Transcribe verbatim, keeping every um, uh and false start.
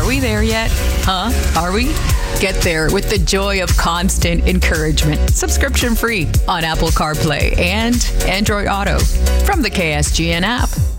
Are we there yet? Huh? Are we? Get there with the joy of constant encouragement. Subscription free on Apple CarPlay and Android Auto from the K S G N app.